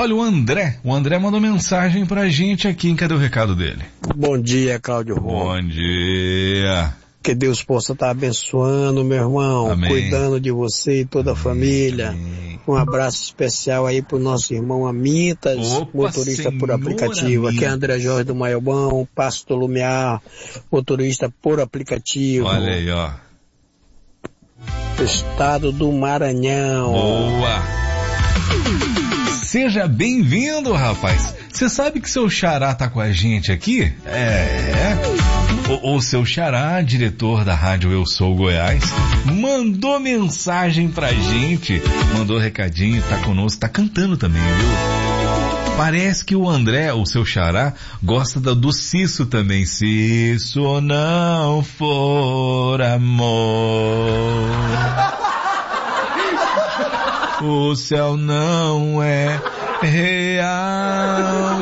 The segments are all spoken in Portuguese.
Olha, o André mandou mensagem pra gente aqui, cadê o recado dele? Bom dia, Cláudio Ron. Bom dia. Que Deus possa estar abençoando, meu irmão, amém. Cuidando de você e toda a família. Amém. Um abraço especial aí pro nosso irmão Amitas, motorista por aplicativo. Aqui é André Jorge do Maiobão, Passo do Lumiar, motorista por aplicativo. Olha aí, ó. Estado do Maranhão. Boa! Seja bem-vindo, rapaz. Você sabe que seu xará tá com a gente aqui? O seu xará, diretor da rádio Eu Sou Goiás, mandou mensagem pra gente, mandou recadinho, tá conosco, tá cantando também, viu? Parece que o André, o seu xará, gosta do Cisso também. Se isso não for amor, o céu não é real.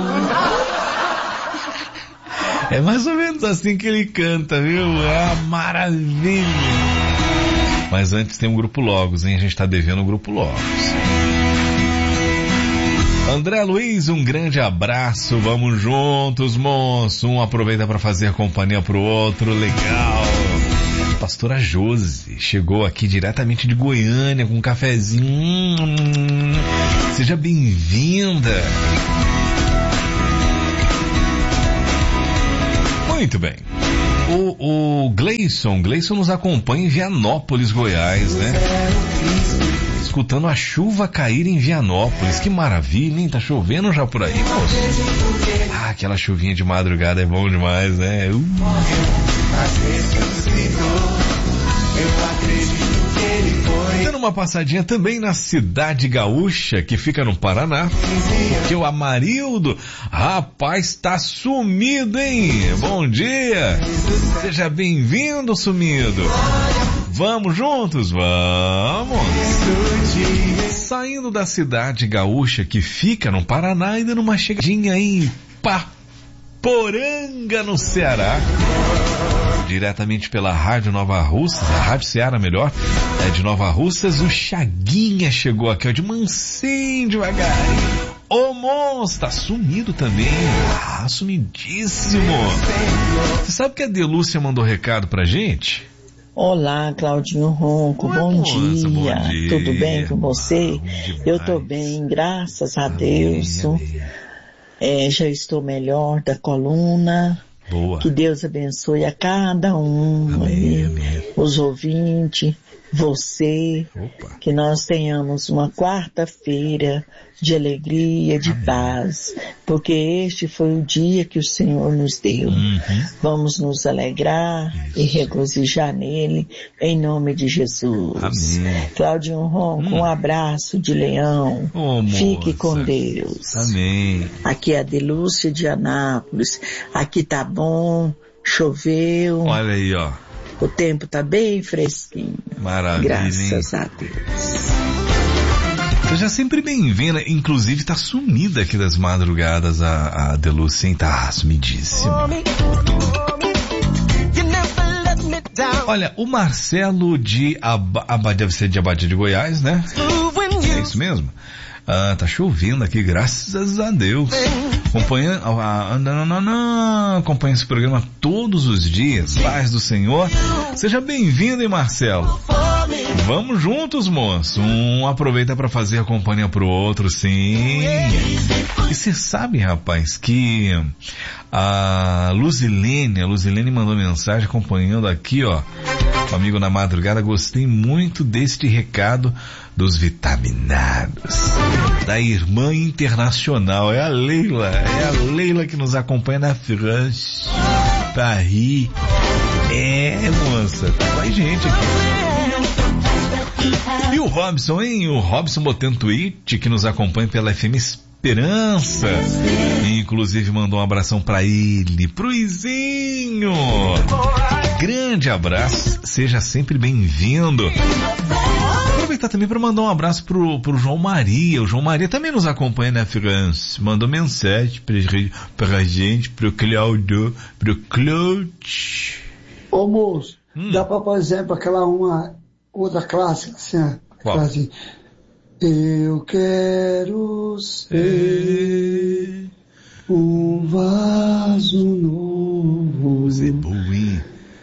É mais ou menos assim que ele canta, viu? É uma maravilha. Mas antes tem um Grupo Logos, hein? A gente tá devendo o Grupo Logos. André Luiz, um grande abraço. Vamos juntos, moço. Um aproveita para fazer companhia pro outro. Legal. Pastora Josi chegou aqui diretamente de Goiânia com um cafezinho. Seja bem-vinda. Muito bem. O Gleison nos acompanha em Vianópolis, Goiás, né? Escutando a chuva cair em Vianópolis. Que maravilha, hein? Tá chovendo já por aí, moço? Ah, aquela chuvinha de madrugada é bom demais, né? Dando uma passadinha também na cidade gaúcha, que fica no Paraná, porque o Amarildo, rapaz, tá sumido, hein? Bom dia! Seja bem-vindo, sumido! Vamos juntos? Vamos! Saindo da cidade gaúcha, que fica no Paraná, ainda numa chegadinha em Paporanga, no Ceará. Diretamente pela Rádio Nova Russas, a Rádio Ceará melhor, de Nova Russas, o Chaguinha chegou aqui, ó, de mansinho, devagarinho. Ô moço, tá sumido também. Ah, sumidíssimo. Você sabe que a Delúcia mandou recado pra gente? Olá, Claudinho Ronco, bom dia. Tudo bem com você? Eu tô bem, graças a Deus. Já estou melhor da coluna. Boa. Que Deus abençoe a cada um, amém. Os ouvintes, você. Opa. Que nós tenhamos uma quarta-feira de alegria, de paz, porque este foi o dia que o Senhor nos deu. Vamos nos alegrar e regozijar nele, em nome de Jesus. Amém. Claudinho Ronco, um abraço de Leão. Fique moça. Com Deus. Amém. Aqui é a Delúcia de Anápolis. Aqui tá bom, choveu. Olha aí, ó. O tempo tá bem fresquinho. Maravilha, graças a Deus. Seja sempre bem-vinda, inclusive tá sumida aqui das madrugadas a Delúcia, hein? Tá sumidíssima. Olha, o Marcelo de deve ser de Abadia de Goiás, né? É isso mesmo? Tá chovendo aqui, graças a Deus. Acompanha esse programa todos os dias. Paz do Senhor. Seja bem-vindo, hein, Marcelo? Vamos juntos, moço. Um aproveita para fazer a companhia pro outro, sim. E você sabe, rapaz, que a Luzilene mandou mensagem acompanhando aqui, ó. O amigo na madrugada, gostei muito deste recado dos vitaminados. Da irmã internacional, é a Leila que nos acompanha na França, Paris. Moça, tá com a gente aqui. E o Robson, hein? O Robson botando tweet que nos acompanha pela FM Esperança. Inclusive mandou um abração pra ele, pro Izinho. Grande abraço, seja sempre bem-vindo. Aproveitar também para mandar um abraço pro João Maria. O João Maria também nos acompanha na França. Mandou mensagem pra gente, pro Claudio. Ô moço, dá pra, por exemplo, aquela uma outra clássica, assim, aquela assim. Eu quero ser um vaso novo